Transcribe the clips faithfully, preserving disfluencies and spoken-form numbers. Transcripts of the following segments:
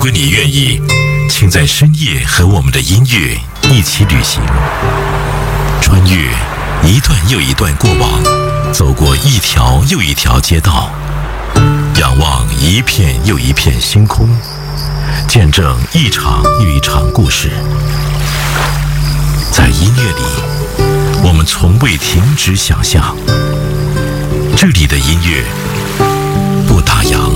果你愿意，请在深夜和我们的音乐一起旅行，穿越一段又一段过往，走过一条又一条街道，仰望一片又一片星空，见证一场又一场故事。在音乐里，我们从未停止想象。这里的音乐不打烊。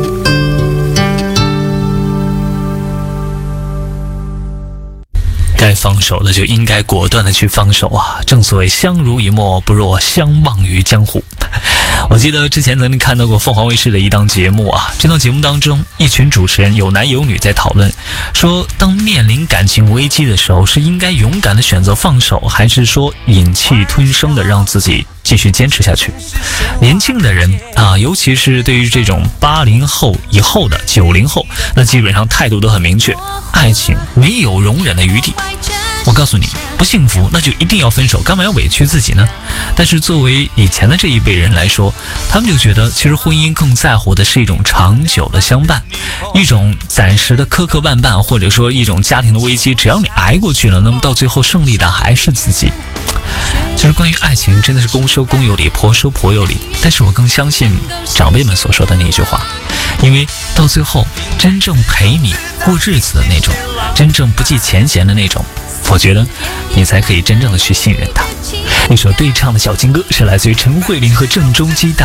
该放手的就应该果断的去放手啊！正所谓相濡以沫，不若相忘于江湖。我记得之前曾经看到过凤凰卫视的一档节目啊，这档节目当中，一群主持人有男有女在讨论，说当面临感情危机的时候，是应该勇敢的选择放手，还是说忍气吞声的让自己继续坚持下去？年轻的人啊，尤其是对于这种八零后以后的九零后，那基本上态度都很明确，爱情没有容忍的余地。我告诉你，不幸福那就一定要分手，干嘛要委屈自己呢？但是作为以前的这一辈人来说，他们就觉得其实婚姻更在乎的是一种长久的相伴，一种暂时的磕磕绊绊，或者说一种家庭的危机，只要你挨过去了，那么到最后胜利的还是自己。其实关于爱情，真的是公说公有理，婆说婆有理，但是我更相信长辈们所说的那句话，因为到最后真正陪你过日子的那种，真正不计前嫌的那种，我觉得你才可以真正的去信任他。一首对唱的小情歌是来自于陈慧琳和郑中基带